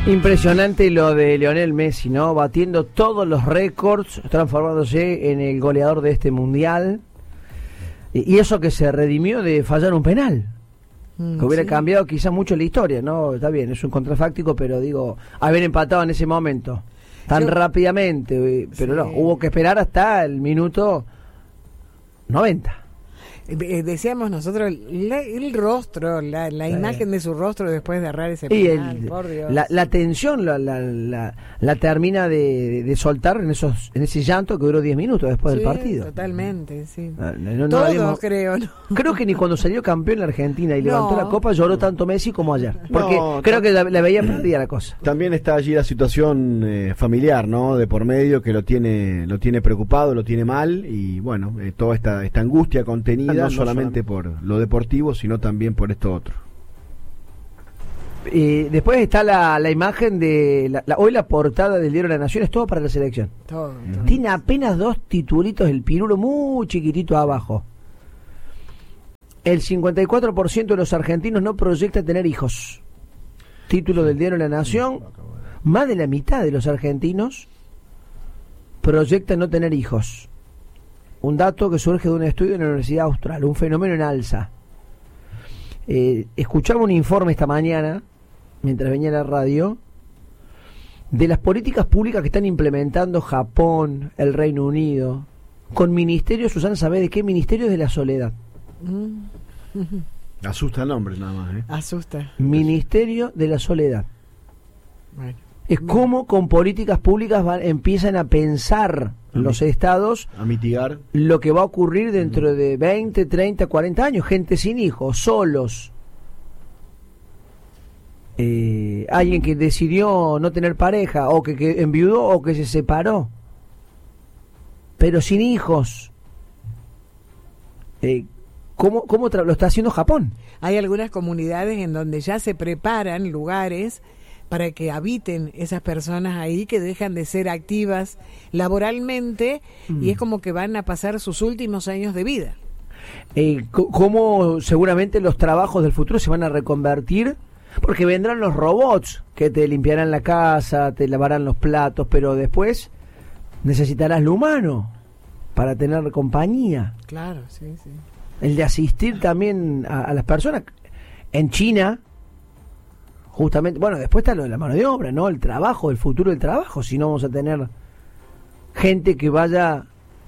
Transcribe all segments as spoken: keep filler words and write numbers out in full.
Impresionante lo de Lionel Messi, ¿no? Batiendo todos los récords, transformándose en el goleador de este mundial. Y eso que se redimió de fallar un penal. Mm, que hubiera sí. cambiado quizás mucho la historia, ¿no? Está bien, es un contrafáctico, pero digo, haber empatado en ese momento, tan Yo... rápidamente, pero sí. no, hubo que esperar hasta el minuto noventa. Decíamos nosotros la, el rostro, la, la imagen de su rostro después de errar ese y penal, el, por Dios. La, la tensión la, la, la, la termina de, de, de soltar en esos en ese llanto que duró diez minutos después sí, del partido. Totalmente, sí. No, no, Todos, habíamos, creo. ¿no? Creo que ni cuando salió campeón la Argentina y levantó no. la copa lloró tanto Messi como ayer. Porque no, creo que la, la veía perdida la cosa. También está allí la situación eh, familiar, ¿no? De por medio que lo tiene lo tiene preocupado, lo tiene mal y bueno, eh, toda esta, esta angustia contenida, no, no solamente por lo deportivo, sino también por esto otro. Eh, después está la, la imagen de la, la, hoy la portada del diario La Nación es todo para la selección. Todo, todo. Tiene apenas dos titulitos, el pirulo muy chiquitito abajo. El cincuenta y cuatro por ciento de los argentinos no proyecta tener hijos. Título del diario La Nación. Más de la mitad de los argentinos proyectan no tener hijos. Un dato que surge de un estudio en la Universidad Austral, un fenómeno en alza. Eh, escuchaba un informe esta mañana, mientras venía a la radio, de las políticas públicas que están implementando Japón, el Reino Unido, con ministerios, Susana, ¿sabe de qué? Ministerios de la Soledad. Mm. Asusta el nombre nada más, ¿eh? Asusta. Ministerio de la Soledad. Bueno. Es como con políticas públicas van, empiezan a pensar a los mi, estados a mitigar lo que va a ocurrir dentro de veinte, treinta, cuarenta años, gente sin hijos, solos, eh, alguien que decidió no tener pareja o que, que enviudó o que se separó, pero sin hijos. Eh, ¿cómo, cómo tra- lo está haciendo Japón? Hay algunas comunidades en donde ya se preparan lugares para que habiten esas personas ahí que dejan de ser activas laboralmente mm. y es como que van a pasar sus últimos años de vida. Eh, ¿Cómo seguramente los trabajos del futuro se van a reconvertir? Porque vendrán los robots que te limpiarán la casa, te lavarán los platos, pero después necesitarás lo humano para tener compañía. Claro, sí, sí. El de asistir también a, a las personas. En China, justamente, bueno, después está lo de la mano de obra, ¿no? El trabajo, el futuro del trabajo, si no vamos a tener gente que vaya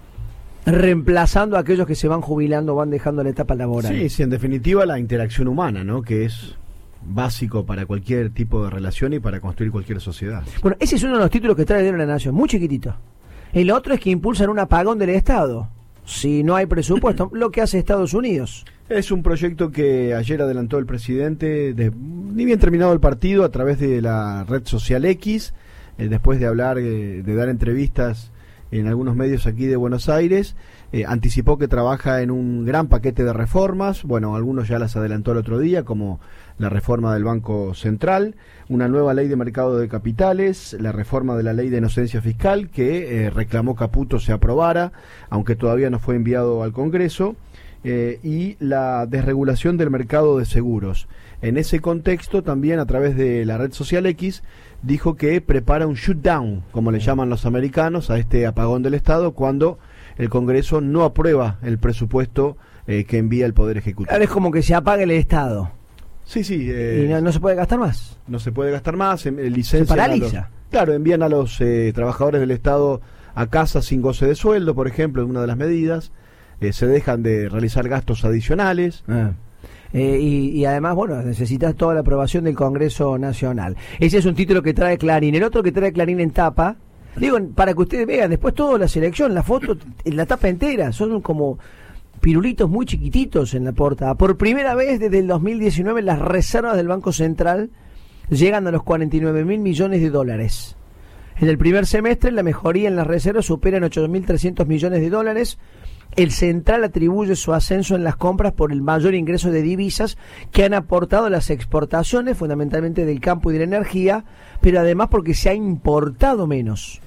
reemplazando a aquellos que se van jubilando, van dejando la etapa laboral. Sí, sí, en definitiva la interacción humana, ¿no? Que es básico para cualquier tipo de relación y para construir cualquier sociedad. Bueno, ese es uno de los títulos que trae el diario La Nación, muy chiquitito. El otro es que impulsan un apagón del Estado. Si no hay presupuesto, lo que hace Estados Unidos. Es un proyecto que ayer adelantó el presidente, de, ni bien terminado el partido, a través de la red social X, eh, después de hablar, eh, de dar entrevistas en algunos medios aquí de Buenos Aires, eh, anticipó que trabaja en un gran paquete de reformas. Bueno, algunos ya las adelantó el otro día, como la reforma del Banco Central, una nueva ley de mercado de capitales, la reforma de la ley de inocencia fiscal, que eh, reclamó Caputo se aprobara, aunque todavía no fue enviado al Congreso, eh, y la desregulación del mercado de seguros. En ese contexto, también a través de la red social X, dijo que prepara un shutdown, como le llaman los americanos, a este apagón del Estado, cuando el Congreso no aprueba el presupuesto eh, que envía el Poder Ejecutivo. Ahora es como que se apague el Estado. Sí, sí. Eh, y no, no se puede gastar más. No se puede gastar más, eh, licencian se paraliza. A los, claro, envían a los eh, trabajadores del Estado a casa sin goce de sueldo, por ejemplo, en una de las medidas. Eh, se dejan de realizar gastos adicionales. Ah. Eh, y, y además, bueno, necesitas toda la aprobación del Congreso Nacional. Ese es un título que trae Clarín. El otro que trae Clarín en tapa, digo, para que ustedes vean, después toda la selección, la foto, la tapa entera, son como pirulitos muy chiquititos en la portada. Por primera vez desde el dos mil diecinueve las reservas del Banco Central llegan a los cuarenta y nueve mil millones de dólares. En el primer semestre la mejoría en las reservas supera en ocho mil trescientos millones de dólares. El Central atribuye su ascenso en las compras por el mayor ingreso de divisas que han aportado las exportaciones, fundamentalmente del campo y de la energía, pero además porque se ha importado menos.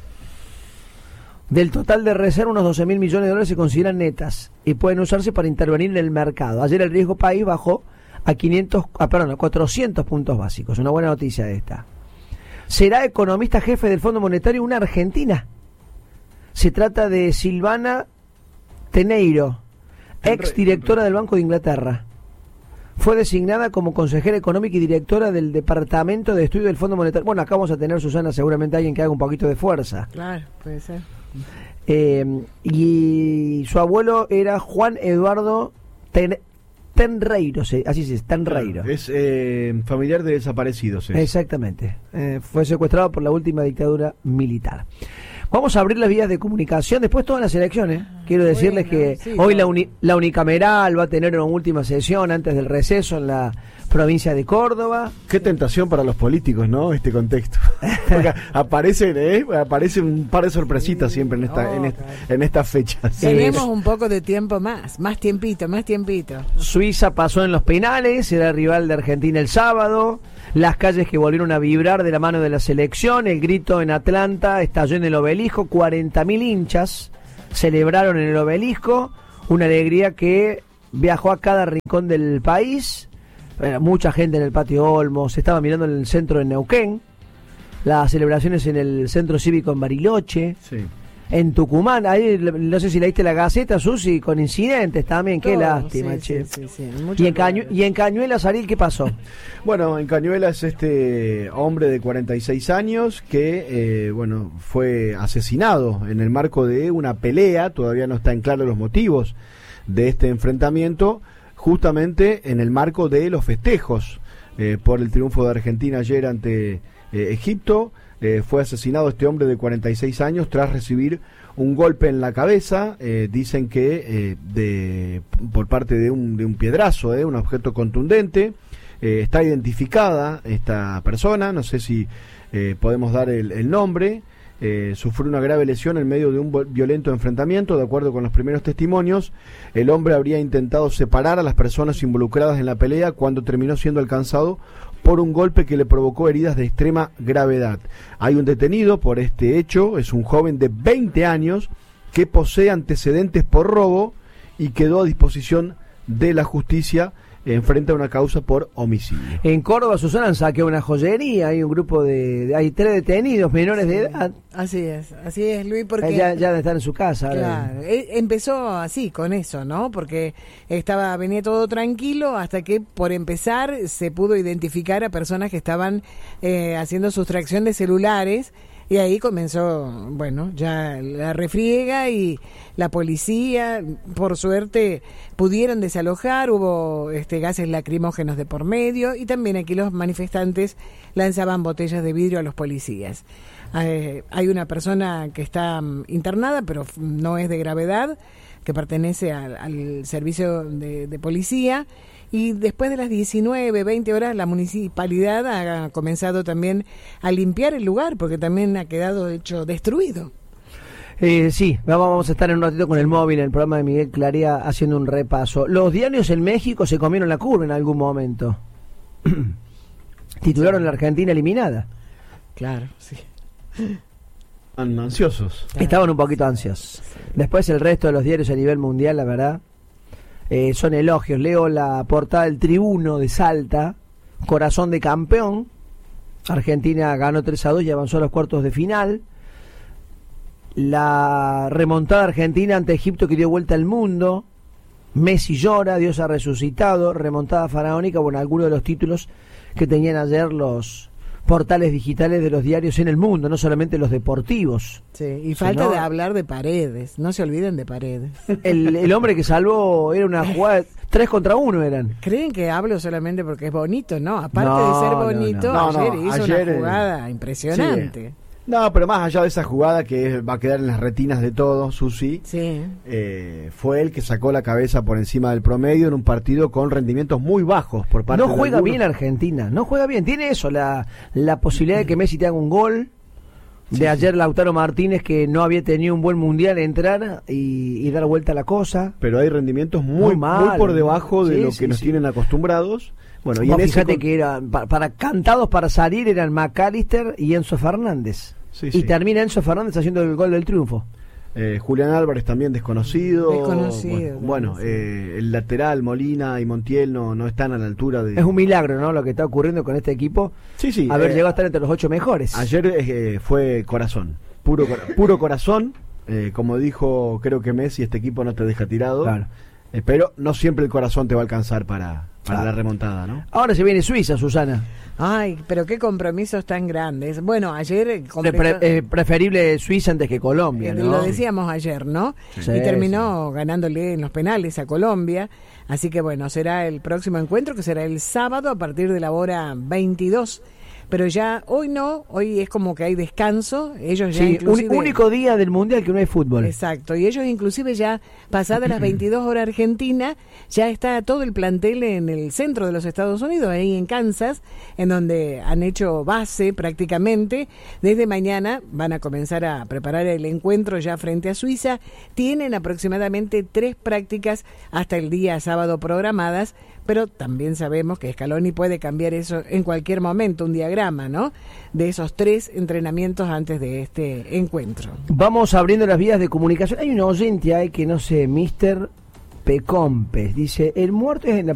Del total de reserva, unos doce mil millones de dólares se consideran netas y pueden usarse para intervenir en el mercado. Ayer el riesgo país bajó a quinientos, ah, perdón, a cuatrocientos puntos básicos. Una buena noticia esta. será economista jefe del Fondo Monetario una argentina. Se trata de Silvana Teneiro, ex directora del Banco de Inglaterra. Fue designada como consejera económica y directora del Departamento de Estudio del Fondo Monetario. Bueno, acá vamos a tener, Susana, seguramente alguien que haga un poquito de fuerza. Claro, puede ser. Eh, y su abuelo era Juan Eduardo Ten, Tenreiro, así se dice, Tenreiro. Claro, es eh, familiar de desaparecidos. Es. Exactamente. Eh, fue secuestrado por la última dictadura militar. Vamos a abrir las vías de comunicación, después todas las elecciones. Quiero decirles bueno, que sí, hoy la, uni, la unicameral va a tener una última sesión antes del receso en la provincia de Córdoba. Qué tentación para los políticos, ¿no? Este contexto. Porque aparecen, ¿eh? Aparecen un par de sorpresitas sí, siempre en esta, oh, en, esta claro. en estas fechas. Tenemos un poco de tiempo más, más tiempito, más tiempito. Suiza pasó en los penales, era rival de Argentina el sábado. Las calles que volvieron a vibrar de la mano de la selección, el grito en Atlanta estalló en el obelisco, cuarenta mil hinchas celebraron en el obelisco, una alegría que viajó a cada rincón del país, era mucha gente en el patio Olmos, se estaba mirando en el centro de Neuquén, las celebraciones en el centro cívico en Bariloche, sí. En Tucumán, ahí no sé si leíste la Gaceta, Susi, con incidentes también, qué Todo, lástima, sí, che. Sí, sí, sí. Y, en Cañu y en Cañuelas, Ariel, ¿qué pasó? Bueno, en Cañuelas este hombre de cuarenta y seis años que, eh, bueno, fue asesinado en el marco de una pelea, todavía no están claros los motivos de este enfrentamiento, justamente en el marco de los festejos eh, por el triunfo de Argentina ayer ante eh, Egipto. Eh, fue asesinado este hombre de cuarenta y seis años tras recibir un golpe en la cabeza, eh, dicen que eh, de por parte de un, de un piedrazo, eh, un objeto contundente. Eh, está identificada esta persona, no sé si eh, podemos dar el, el nombre. Eh, sufrió una grave lesión en medio de un violento enfrentamiento. De acuerdo con los primeros testimonios, el hombre habría intentado separar a las personas involucradas en la pelea cuando terminó siendo alcanzado por un golpe que le provocó heridas de extrema gravedad. Hay un detenido por este hecho, es un joven de veinte años que posee antecedentes por robo y quedó a disposición de la justicia enfrenta una causa por homicidio. En Córdoba, Susana, han saqueado una joyería, hay un grupo de, de hay tres detenidos menores sí, de edad. Así es, así es, Luis, porque ya, ya están en su casa. Claro, empezó así con eso, ¿no? Porque estaba venía todo tranquilo hasta que por empezar se pudo identificar a personas que estaban eh, haciendo sustracción de celulares. Y ahí comenzó, bueno, ya la refriega y la policía, por suerte, pudieron desalojar, hubo este gases lacrimógenos de por medio y también aquí los manifestantes lanzaban botellas de vidrio a los policías. Eh, hay una persona que está um, internada, pero no es de gravedad, que pertenece al, al servicio de, de policía. Y después de las diecinueve, veinte horas, la municipalidad ha comenzado también a limpiar el lugar, porque también ha quedado hecho destruido. Eh, sí, vamos a estar en un ratito con el móvil en el programa de Miguel Clarea haciendo un repaso. Los diarios en México se comieron la curva en algún momento. Titularon sí. La Argentina eliminada. Claro, sí. Ansiosos. Claro. Estaban un poquito ansiosos. Después el resto de los diarios a nivel mundial, la verdad... Eh, son elogios. Leo la portada del Tribuno de Salta, corazón de campeón. Argentina ganó tres a dos y avanzó a los cuartos de final. La remontada argentina ante Egipto que dio vuelta al mundo. Messi llora, Dios ha resucitado. Remontada faraónica, bueno, algunos de los títulos que tenían ayer los portales digitales de los diarios en el mundo, no solamente los deportivos. Sí, y falta sino... de hablar de Paredes, no se olviden de Paredes. El, el hombre que salvó era una jugada, tres contra uno eran. ¿Creen que hablo solamente porque es bonito? No, aparte no, de ser bonito, no, no. ayer no, no, hizo ayer, una jugada impresionante. Sí. No, pero más allá de esa jugada que va a quedar en las retinas de todos, Susi, sí. eh, fue el que sacó la cabeza por encima del promedio en un partido con rendimientos muy bajos por parte no de juega algunos. bien Argentina, no juega bien, tiene eso, la, la posibilidad de que Messi te haga un gol, de sí, ayer sí. Lautaro Martínez que no había tenido un buen mundial entrar y, y dar vuelta a la cosa. Pero hay rendimientos muy, muy, mal, muy por debajo de sí, lo que sí, nos sí. tienen acostumbrados. Bueno, y Vos en fíjate ese... que eran para, para cantados para salir eran McAllister y Enzo Fernández. Sí, y sí. termina Enzo Fernández haciendo el gol del triunfo. Eh, Julián Álvarez también desconocido. Desconocido. Bueno, bueno sí. eh, el lateral Molina y Montiel no, no están a la altura de... Es un milagro, ¿no? Lo que está ocurriendo con este equipo. Sí, sí. Haber eh, llegado a estar entre los ocho mejores. Ayer eh, fue corazón, puro, puro corazón. Eh, como dijo, creo que Messi, este equipo no te deja tirado. Claro. Eh, pero no siempre el corazón te va a alcanzar para, para Claro. la remontada, ¿no? Ahora se viene Suiza, Susana. Ay, pero qué compromisos tan grandes. Bueno, ayer eh, Es completó- pre- eh, preferible Suiza antes que Colombia, Eh, ¿no? Lo decíamos ayer, ¿no? Sí, y terminó ganándole en los penales a Colombia. Así que bueno, será el próximo encuentro, que será el sábado a partir de la hora veintidós. Pero ya hoy no, hoy es como que hay descanso. Ellos ya Sí, inclusive... un, único día del Mundial que no hay fútbol. Exacto, y ellos inclusive ya pasadas las veintidós horas Argentina, ya está todo el plantel en el centro de los Estados Unidos, ahí en Kansas, en donde han hecho base prácticamente. Desde mañana van a comenzar a preparar el encuentro ya frente a Suiza. Tienen aproximadamente tres prácticas hasta el día sábado programadas, pero también sabemos que Scaloni puede cambiar eso en cualquier momento, un diagrama, ¿no? De esos tres entrenamientos antes de este encuentro. Vamos abriendo las vías de comunicación. Hay un oyente ahí que no sé, mister Pecompes, dice, el muerto es en la